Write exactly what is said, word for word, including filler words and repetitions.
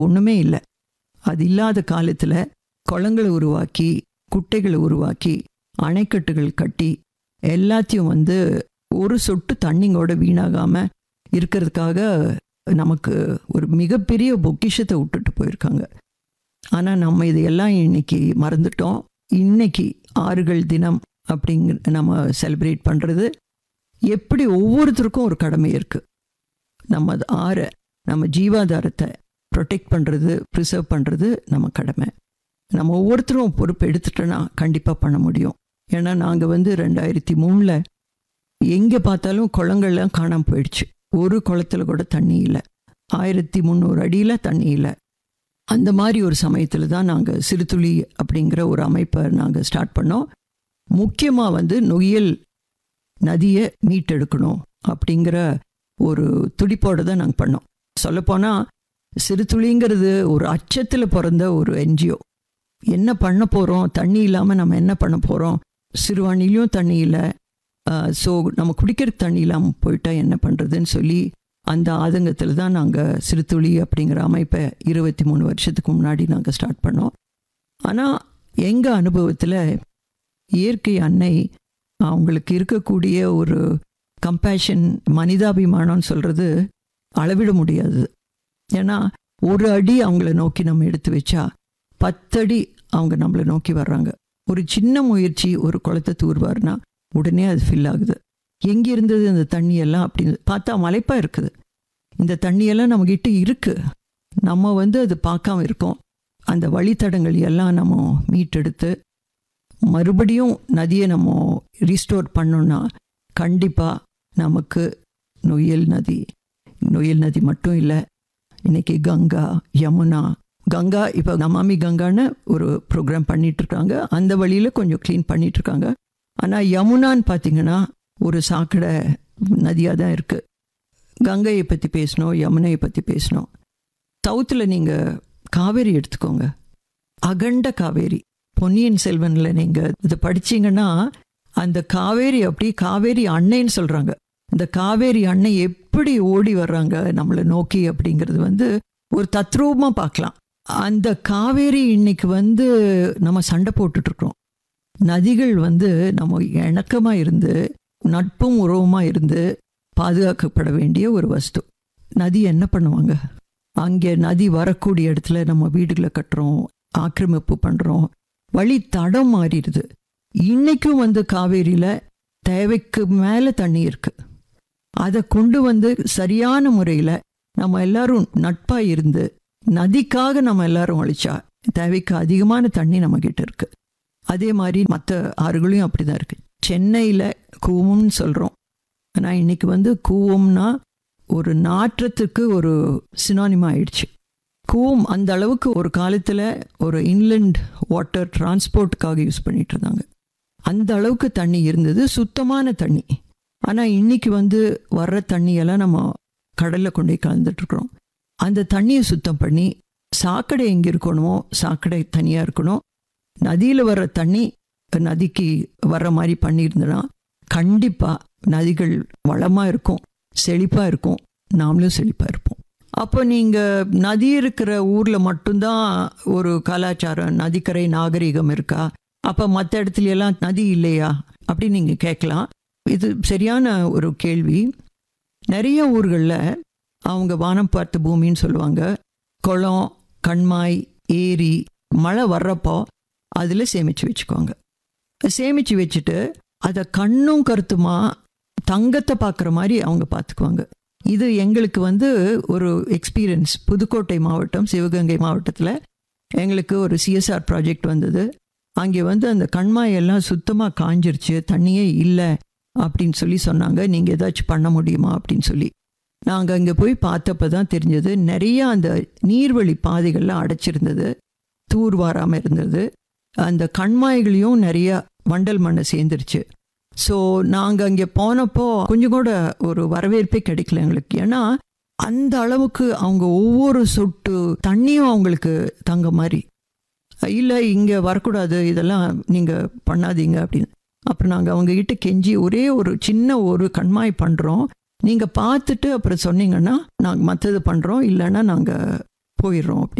ஒன்றுமே இல்லை. அது இல்லாத காலத்தில் குளங்களை உருவாக்கி, குட்டைகளை உருவாக்கி, அணைக்கட்டுகள் கட்டி, எல்லாத்தையும் வந்து ஒரு சொட்டு தண்ணிங்கோட வீணாகாமல் இருக்கிறதுக்காக நமக்கு ஒரு மிகப்பெரிய பொக்கிஷத்தை விட்டுட்டு போயிருக்காங்க. ஆனால் நம்ம இதையெல்லாம் இன்னைக்கு மறந்துட்டோம். இன்னைக்கு ஆறுகள் தினம் அப்படிங்கிற நம்ம செலிப்ரேட் பண்ணுறது, எப்படி ஒவ்வொருத்தருக்கும் ஒரு கடமை இருக்குது. நம்ம அது ஆறை, நம்ம ஜீவாதாரத்தை ப்ரொடெக்ட் பண்ணுறது, ப்ரிசர்வ் பண்ணுறது நம்ம கடமை. நம்ம ஒவ்வொருத்தரும் பொறுப்பு எடுத்துட்டோன்னா கண்டிப்பாக பண்ண முடியும். ஏன்னா நாங்கள் வந்து ரெண்டாயிரத்தி மூணில் எங்கே பார்த்தாலும் குளங்கள்லாம் காணாமல் போயிடுச்சு. ஒரு குளத்தில் கூட தண்ணி இல்லை. ஆயிரத்தி முந்நூறு அடியில் தண்ணி இல்லை. அந்த மாதிரி ஒரு சமயத்தில் தான் நாங்கள் சிறுதுளி அப்படிங்கிற ஒரு அமைப்பை நாங்கள் ஸ்டார்ட் பண்ணோம். முக்கியமாக வந்து நொய்யல் நதியை மீட்டெடுக்கணும் அப்படிங்கிற ஒரு துடிப்போடு தான் நாங்கள் பண்ணோம். சொல்லப்போனால் சிறுதுளிங்கிறது ஒரு அச்சத்தில் பிறந்த ஒரு என்ஜிஓ. என்ன பண்ண போகிறோம், தண்ணி இல்லாமல் நம்ம என்ன பண்ண போகிறோம், சிறுவாணிலையும் தண்ணி இல்லை, ஸோ நம்ம குடிக்கிற தண்ணி இல்லாமல் போயிட்டா என்ன பண்ணுறதுன்னு சொல்லி அந்த ஆதங்கத்தில் தான் நாங்கள் சிறுதுளி அப்படிங்கிற அமைப்பை இருபத்தி மூணு வருஷத்துக்கு முன்னாடி நாங்கள் ஸ்டார்ட் பண்ணோம். ஆனால் எங்கள் அனுபவத்தில் இயற்கை அன்னை அவங்களுக்கு இருக்கக்கூடிய ஒரு கம்பேஷன், மனிதாபிமானம்னு சொல்கிறது அளவிட முடியாது. ஏன்னா ஒரு அடி அவங்கள நோக்கி நம்ம எடுத்து வச்சா பத்தடி அவங்க நம்மளை நோக்கி வர்றாங்க. ஒரு சின்ன முயற்சி ஒரு குளத்தை தூர்வார்னா உடனே அது ஃபில் ஆகுது. எங்கே இருந்தது இந்த தண்ணியெல்லாம் அப்படின்னு பார்த்தா மலைப்பாக இருக்குது. இந்த தண்ணியெல்லாம் நம்மக்கிட்ட இருக்குது, நம்ம வந்து அது பார்க்காம இருக்கோம். அந்த வழித்தடங்கள் எல்லாம் நம்ம மீட்டெடுத்து மறுபடியும் நதியை நம்ம ரீஸ்டோர் பண்ணோன்னா கண்டிப்பாக நமக்கு நொய்யல் நதி, நொய்யல் நதி மட்டும் இல்லை, இன்றைக்கி கங்கா, யமுனா, கங்கா இப்போ நமாமி கங்கான்னு ஒரு ப்ரோக்ராம் பண்ணிகிட்ருக்காங்க. அந்த வழியில் கொஞ்சம் க்ளீன் பண்ணிகிட்ருக்காங்க. ஆனால் யமுனான்னு பார்த்திங்கன்னா ஒரு சாக்கடை நதியாக தான் இருக்குது. கங்கையை பற்றி பேசணும், யமுனையை பற்றி பேசணும். சவுத்தில் நீங்கள் காவேரி எடுத்துக்கோங்க, அகண்ட காவேரி. பொன்னியின் செல்வனில் நீங்கள் இதை படிச்சிங்கன்னா அந்த காவேரி அப்படி காவேரி அன்னைன்னு சொல்கிறாங்க. இந்த காவேரி அன்னை எப்படி ஓடி வர்றாங்க நம்மளை நோக்கி அப்படிங்கிறது வந்து ஒரு தத்ரூபமாக பார்க்கலாம். அந்த காவேரி இன்னைக்கு வந்து நம்ம சண்டை போட்டுட்ருக்குறோம். நதிகள் வந்து நம்ம இணக்கமாக இருந்து நட்பும் உறவுமாக இருந்து பாதுகாக்கப்பட வேண்டிய ஒரு வஸ்து. நதி என்ன பண்ணுவாங்க, அங்கே நதி வரக்கூடிய இடத்துல நம்ம வீடுகளை கட்டுறோம், ஆக்கிரமிப்பு பண்ணுறோம், வழி தடம் மாறிடுது. இன்றைக்கும் வந்து காவேரியில் தேவைக்கு மேலே தண்ணி இருக்குது. அதை கொண்டு வந்து சரியான முறையில் நம்ம எல்லாரும் நட்பாக இருந்து நதிக்காக நம்ம எல்லாரும் அழிச்சா தேவைக்கு அதிகமான தண்ணி நம்மக்கிட்ட இருக்குது. அதே மாதிரி மற்ற ஆறுகளையும் அப்படி தான் இருக்குது. சென்னையில் கூவம்னு சொல்கிறோம், ஆனால் இன்றைக்கி வந்து கூவம்னா ஒரு நாற்றத்துக்கு ஒரு சினானிமா ஆயிடுச்சு. கூவம் அந்த அளவுக்கு ஒரு காலத்தில் ஒரு இன்லண்ட் வாட்டர் டிரான்ஸ்போர்ட்டுக்காக யூஸ் பண்ணிகிட்டு இருந்தாங்க. அந்த அளவுக்கு தண்ணி இருந்தது, சுத்தமான தண்ணி. ஆனால் இன்றைக்கி வந்து வர்ற தண்ணியெல்லாம் நம்ம கடலில் கொண்டு போய் கலந்துட்டுருக்குறோம். அந்த தண்ணியை சுத்தம் பண்ணி சாக்கடை எங்கே இருக்கணுமோ சாக்கடை தனியாக இருக்கணும். நதியில் வர்ற தண்ணி நதிக்கு வர்ற மாதிரி பண்ணியிருந்தோன்னா கண்டிப்பாக நதிகள் வளமாக இருக்கும், செழிப்பாக இருக்கும், நாமளும் செழிப்பாக இருப்போம். அப்போ நீங்கள் நதி இருக்கிற ஊரில் மட்டும்தான் ஒரு கலாச்சாரம், நதிக்கரை நாகரிகம் இருக்கா, அப்போ மற்ற இடத்துல எல்லாம் நதி இல்லையா அப்படின்னு நீங்கள் கேட்கலாம். இது சரியான ஒரு கேள்வி. நிறைய ஊர்களில் அவங்க வானம் பார்த்த பூமின்னு சொல்லுவாங்க. குளம், கண்மாய், ஏரி, மழை வர்றப்போ அதில் சேமித்து வச்சுக்குவாங்க. சேமித்து வச்சுட்டு அதை கண்ணும் கருத்துமா தங்கத்தை பார்க்குற மாதிரி அவங்க பார்த்துக்குவாங்க. இது எங்களுக்கு வந்து ஒரு எக்ஸ்பீரியன்ஸ். புதுக்கோட்டை மாவட்டம், சிவகங்கை மாவட்டத்தில் எங்களுக்கு ஒரு சிஎஸ்ஆர் ப்ராஜெக்ட் வந்தது. அங்கே வந்து அந்த கண்மாயெல்லாம் சுத்தமாக காஞ்சிருச்சு, தண்ணியே இல்லை அப்படின்னு சொல்லி சொன்னாங்க. நீங்கள் ஏதாச்சும் பண்ண முடியுமா அப்படின்னு சொல்லி நாங்கள் அங்கே போய் பார்த்தப்ப தான் தெரிஞ்சது, நிறைய அந்த நீர்வழி பாதைகள்லாம் அடைச்சிருந்தது, தூர் வாராமல் இருந்தது. அந்த கண்மாய்களையும் நிறைய வண்டல் மண்ணை சேர்ந்துருச்சு. ஸோ நாங்கள் அங்கே போனப்போ கொஞ்சம் கூட ஒரு வரவேற்பே கிடைக்கல எங்களுக்கு. ஏன்னா அந்த அளவுக்கு அவங்க ஒவ்வொரு சொட்டு தண்ணியும் அவங்களுக்கு தங்க மாதிரி. இல்லை இங்கே வரக்கூடாது, இதெல்லாம் நீங்கள் பண்ணாதீங்க அப்படின்னு. அப்புறம் நாங்கள் அவங்ககிட்ட கெஞ்சி ஒரே ஒரு சின்ன ஒரு கண்மாய் பண்ணுறோம், நீங்கள் பார்த்துட்டு அப்புறம் சொன்னீங்கன்னா நாங்கள் மற்றது பண்ணுறோம், இல்லைன்னா நாங்கள் போயிடுறோம் அப்படி